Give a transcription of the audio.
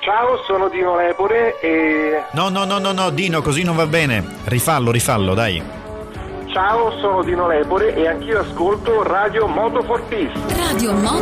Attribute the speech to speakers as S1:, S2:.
S1: Ciao, sono Dino Lepore e...
S2: No, Dino, così non va bene. Rifallo, dai.
S1: Ciao, sono Dino Lepore e anch'io ascolto Radio Moto for Peace.
S3: Radio